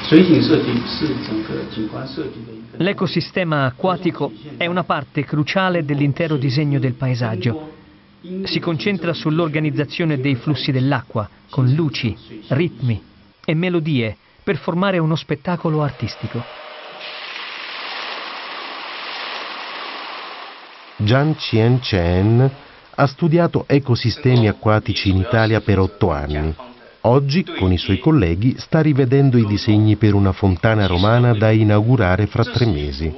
L'ecosistema acquatico è una parte cruciale dell'intero disegno del paesaggio. Si concentra sull'organizzazione dei flussi dell'acqua, con luci, ritmi e melodie, per formare uno spettacolo artistico. Jian Qianchen ha studiato ecosistemi acquatici in Italia per 8 anni. Oggi, con i suoi colleghi, sta rivedendo i disegni per una fontana romana da inaugurare fra 3 mesi.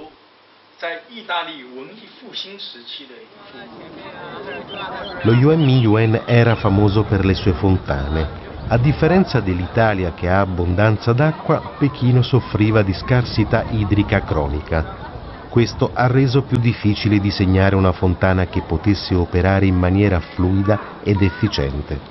Lo Yuan era famoso per le sue fontane. A differenza dell'Italia che ha abbondanza d'acqua, Pechino soffriva di scarsità idrica cronica. Questo ha reso più difficile disegnare una fontana che potesse operare in maniera fluida ed efficiente.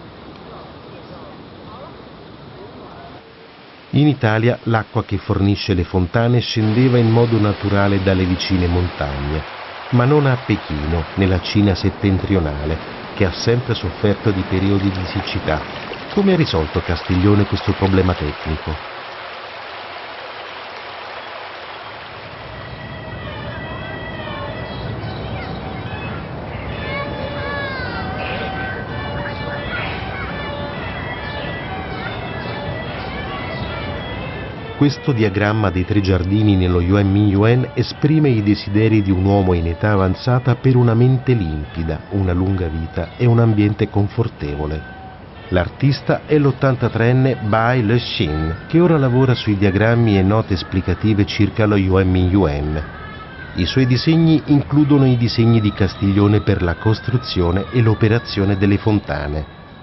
In Italia l'acqua che fornisce le fontane scendeva in modo naturale dalle vicine montagne, ma non a Pechino, nella Cina settentrionale, che ha sempre sofferto di periodi di siccità. Come ha risolto Castiglione questo problema tecnico? Questo diagramma dei 3 giardini nello Yuan esprime i desideri di un uomo in età avanzata per una mente limpida, una lunga vita e un ambiente confortevole. L'artista è l'83enne Bai Lexin, che ora lavora sui diagrammi e note esplicative circa lo Yuan. I suoi disegni includono i disegni di Castiglione per la costruzione e l'operazione delle fontane.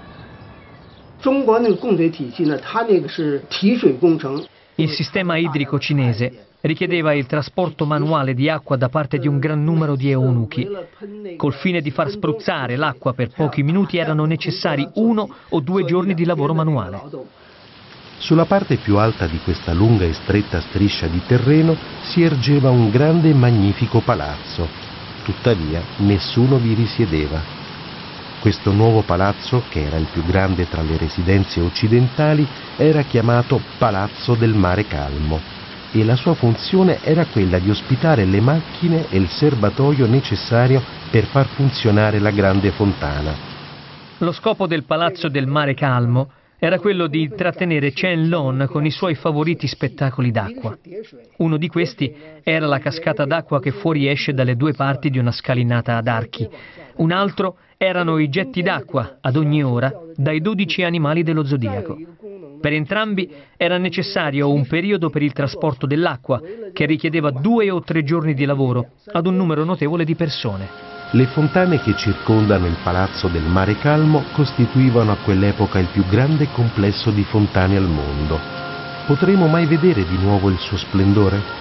Il sistema idrico cinese richiedeva il trasporto manuale di acqua da parte di un gran numero di eunuchi. Col fine di far spruzzare l'acqua per pochi minuti erano necessari 1 o 2 giorni di lavoro manuale. Sulla parte più alta di questa lunga e stretta striscia di terreno si ergeva un grande e magnifico palazzo. Tuttavia nessuno vi risiedeva. Questo nuovo palazzo, che era il più grande tra le residenze occidentali, era chiamato Palazzo del Mare Calmo e la sua funzione era quella di ospitare le macchine e il serbatoio necessario per far funzionare la grande fontana. Lo scopo del Palazzo del Mare Calmo era quello di intrattenere Chen Lon con i suoi favoriti spettacoli d'acqua. Uno di questi era la cascata d'acqua che fuoriesce dalle 2 parti di una scalinata ad archi. Un altro erano i getti d'acqua, ad ogni ora, dai 12 animali dello zodiaco. Per entrambi era necessario un periodo per il trasporto dell'acqua, che richiedeva 2 o 3 giorni di lavoro, ad un numero notevole di persone. Le fontane che circondano il Palazzo del Mare Calmo costituivano a quell'epoca il più grande complesso di fontane al mondo. Potremo mai vedere di nuovo il suo splendore?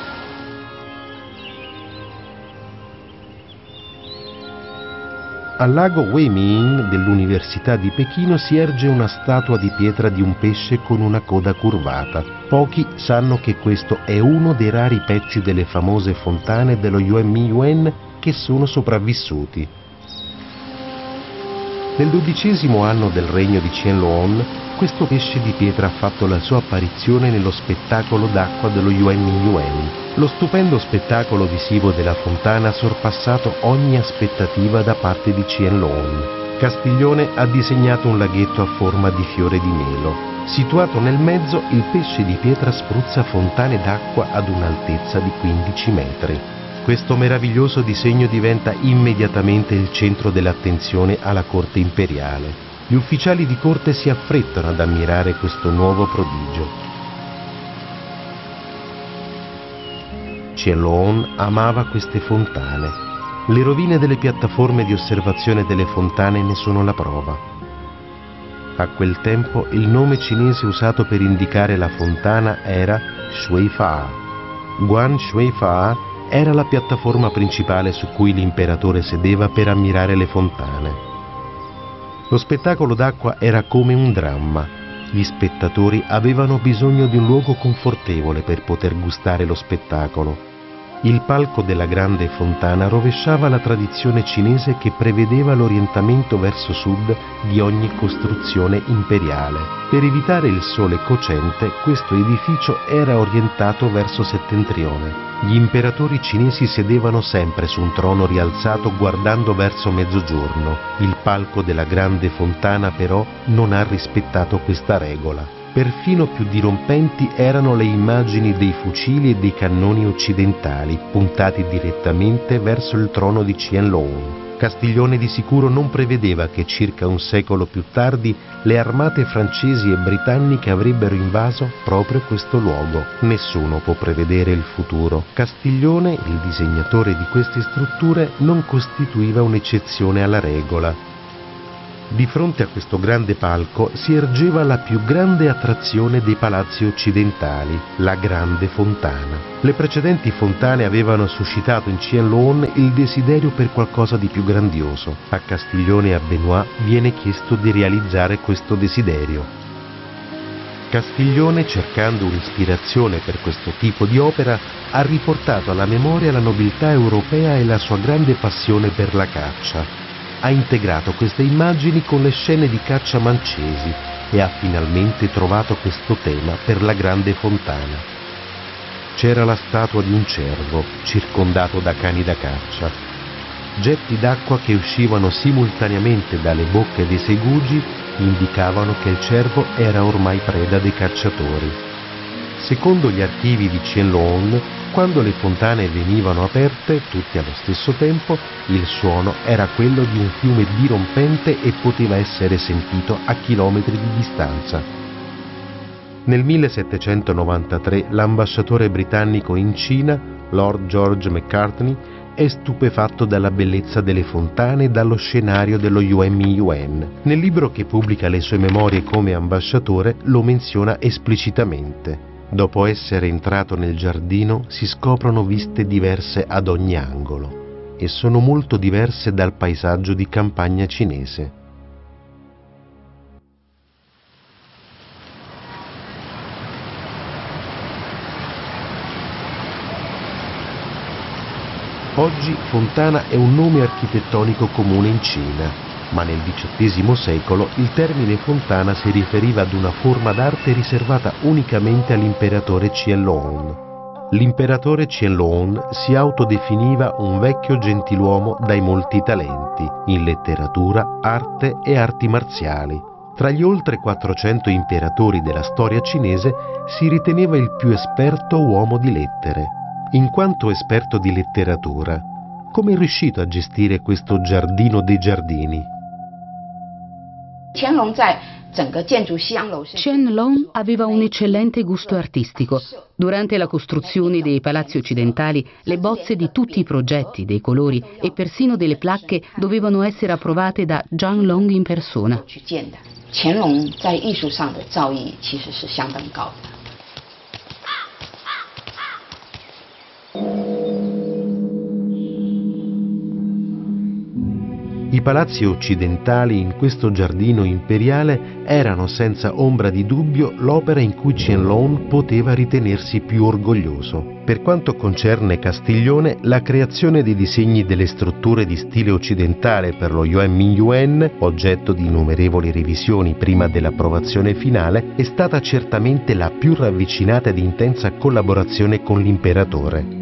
Al lago Weiming dell'Università di Pechino si erge una statua di pietra di un pesce con una coda curvata. Pochi sanno che questo è uno dei rari pezzi delle famose fontane dello Yuan che sono sopravvissuti. Nel 12° anno del regno di Qianlong, questo pesce di pietra ha fatto la sua apparizione nello spettacolo d'acqua dello Yuan. Lo stupendo spettacolo visivo della fontana ha sorpassato ogni aspettativa da parte di Qianlong. Castiglione ha disegnato un laghetto a forma di fiore di melo. Situato nel mezzo, il pesce di pietra spruzza fontane d'acqua ad un'altezza di 15 metri. Questo meraviglioso disegno diventa immediatamente il centro dell'attenzione alla corte imperiale. Gli ufficiali di corte si affrettano ad ammirare questo nuovo prodigio. Qianlong amava queste fontane. Le rovine delle piattaforme di osservazione delle fontane ne sono la prova. A quel tempo il nome cinese usato per indicare la fontana era Shuifa. Guan Shuifa era la piattaforma principale su cui l'imperatore sedeva per ammirare le fontane. Lo spettacolo d'acqua era come un dramma. Gli spettatori avevano bisogno di un luogo confortevole per poter gustare lo spettacolo. Il palco della grande fontana rovesciava la tradizione cinese che prevedeva l'orientamento verso sud di ogni costruzione imperiale. Per evitare il sole cocente, questo edificio era orientato verso settentrione. Gli imperatori cinesi sedevano sempre su un trono rialzato guardando verso mezzogiorno. Il palco della grande fontana però non ha rispettato questa regola. Perfino più dirompenti erano le immagini dei fucili e dei cannoni occidentali puntati direttamente verso il trono di Qianlong. Castiglione di sicuro non prevedeva che circa un secolo più tardi le armate francesi e britanniche avrebbero invaso proprio questo luogo. Nessuno può prevedere il futuro. Castiglione, il disegnatore di queste strutture, non costituiva un'eccezione alla regola. Di fronte a questo grande palco si ergeva la più grande attrazione dei palazzi occidentali, la grande fontana. Le precedenti fontane avevano suscitato in Qianlong il desiderio per qualcosa di più grandioso. A Castiglione e a Benoît viene chiesto di realizzare questo desiderio. Castiglione, cercando un'ispirazione per questo tipo di opera, ha riportato alla memoria la nobiltà europea e la sua grande passione per la caccia. Ha integrato queste immagini con le scene di caccia mancesi e ha finalmente trovato questo tema per la grande fontana. C'era la statua di un cervo, circondato da cani da caccia. Getti d'acqua che uscivano simultaneamente dalle bocche dei segugi indicavano che il cervo era ormai preda dei cacciatori. Secondo gli archivi di Qianlong, quando le fontane venivano aperte, tutte allo stesso tempo, il suono era quello di un fiume dirompente e poteva essere sentito a chilometri di distanza. Nel 1793 l'ambasciatore britannico in Cina, Lord George Macartney, è stupefatto dalla bellezza delle fontane e dallo scenario dello Yuan. Nel libro che pubblica le sue memorie come ambasciatore lo menziona esplicitamente. Dopo essere entrato nel giardino si scoprono viste diverse ad ogni angolo e sono molto diverse dal paesaggio di campagna cinese. Oggi fontana è un nome architettonico comune in Cina, ma nel XVIII secolo il termine fontana si riferiva ad una forma d'arte riservata unicamente all'imperatore Qianlong. L'imperatore Qianlong si autodefiniva un vecchio gentiluomo dai molti talenti, in letteratura, arte e arti marziali. Tra gli oltre 400 imperatori della storia cinese si riteneva il più esperto uomo di lettere. In quanto esperto di letteratura, come è riuscito a gestire questo giardino dei giardini? Qianlong aveva un eccellente gusto artistico. Durante la costruzione dei palazzi occidentali, le bozze di tutti i progetti, dei colori e persino delle placche dovevano essere approvate da Zhang Long in persona. I palazzi occidentali in questo giardino imperiale erano senza ombra di dubbio l'opera in cui Qianlong poteva ritenersi più orgoglioso. Per quanto concerne Castiglione, la creazione dei disegni delle strutture di stile occidentale per lo Yuan, oggetto di innumerevoli revisioni prima dell'approvazione finale, è stata certamente la più ravvicinata ed intensa collaborazione con l'imperatore.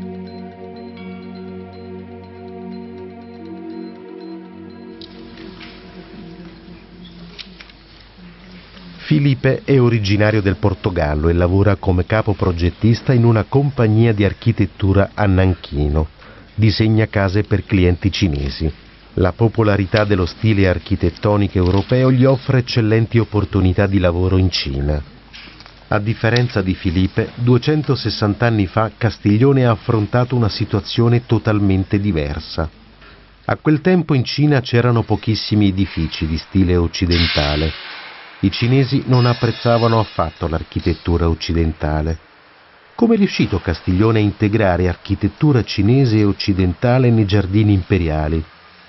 Filipe è originario del Portogallo e lavora come capoprogettista in una compagnia di architettura a Nanchino. Disegna case per clienti cinesi. La popolarità dello stile architettonico europeo gli offre eccellenti opportunità di lavoro in Cina. A differenza di Filipe, 260 anni fa Castiglione ha affrontato una situazione totalmente diversa. A quel tempo in Cina c'erano pochissimi edifici di stile occidentale. I cinesi non apprezzavano affatto l'architettura occidentale. Come è riuscito Castiglione a integrare architettura cinese e occidentale nei giardini imperiali?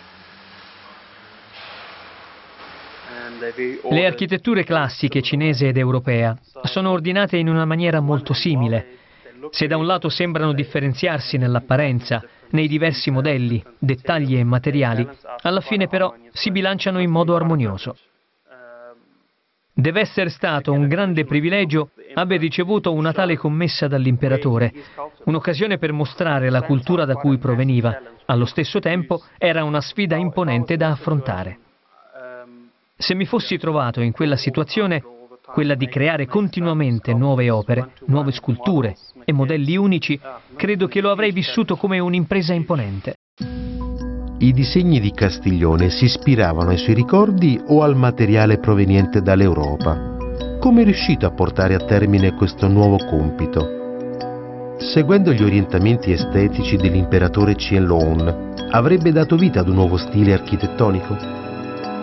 Le architetture classiche cinese ed europea sono ordinate in una maniera molto simile. Se da un lato sembrano differenziarsi nell'apparenza, nei diversi modelli, dettagli e materiali, alla fine però si bilanciano in modo armonioso. Deve essere stato un grande privilegio aver ricevuto una tale commessa dall'imperatore, un'occasione per mostrare la cultura da cui proveniva. Allo stesso tempo era una sfida imponente da affrontare. Se mi fossi trovato in quella situazione, quella di creare continuamente nuove opere, nuove sculture e modelli unici, credo che lo avrei vissuto come un'impresa imponente. I disegni di Castiglione si ispiravano ai suoi ricordi o al materiale proveniente dall'Europa? Come è riuscito a portare a termine questo nuovo compito? Seguendo gli orientamenti estetici dell'imperatore Qianlong, avrebbe dato vita ad un nuovo stile architettonico?